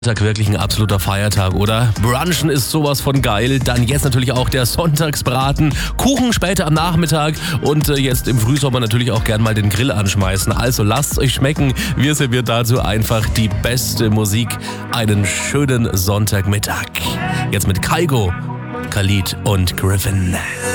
Sonntag wirklich ein absoluter Feiertag, oder? Brunchen ist sowas von geil. Dann jetzt natürlich auch der Sonntagsbraten, Kuchen später am Nachmittag und jetzt im Frühsommer natürlich auch gern mal den Grill anschmeißen. Also lasst euch schmecken. Wir servieren dazu einfach die beste Musik. Einen schönen Sonntagmittag. Jetzt mit Kygo, Khalid und Griffin.